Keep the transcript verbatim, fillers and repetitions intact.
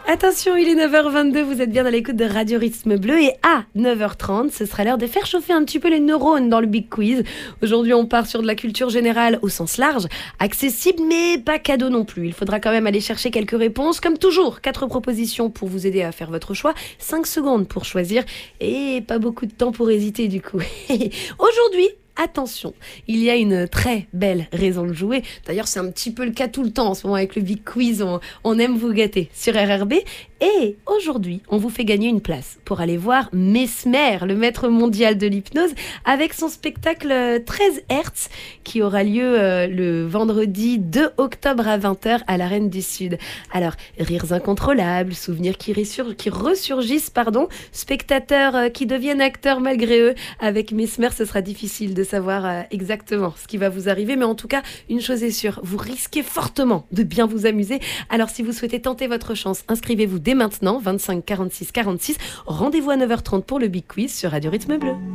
Attention, il est neuf heures vingt-deux, vous êtes bien à l'écoute de Radio Rythme Bleu et à neuf heures trente, ce sera l'heure de faire chauffer un petit peu les neurones dans le Big Quiz. Aujourd'hui, on part sur de la culture générale au sens large, accessible mais pas cadeau non plus. Il faudra quand même aller chercher quelques réponses, comme toujours, quatre propositions pour vous aider à faire votre choix, cinq secondes pour choisir et pas beaucoup de temps pour hésiter du coup. Aujourd'hui, attention, il y a une très belle raison de jouer. D'ailleurs, c'est un petit peu le cas tout le temps en ce moment avec le Big Quiz. On, on aime vous gâter sur R R B. Et aujourd'hui, on vous fait gagner une place pour aller voir Mesmer, le maître mondial de l'hypnose, avec son spectacle treize hertz qui aura lieu euh, le vendredi deux octobre à vingt heures à l'Arène du Sud. Alors, rires incontrôlables, souvenirs qui, ressur- qui ressurgissent, pardon, spectateurs euh, qui deviennent acteurs malgré eux. Avec Mesmer, ce sera difficile de savoir euh, exactement ce qui va vous arriver, mais en tout cas, une chose est sûre, vous risquez fortement de bien vous amuser. Alors, si vous souhaitez tenter votre chance, inscrivez-vous dès maintenant, vingt-cinq quarante-six quarante-six. Rendez-vous à neuf heures trente pour le Big Quiz sur Radio Rythme Bleu.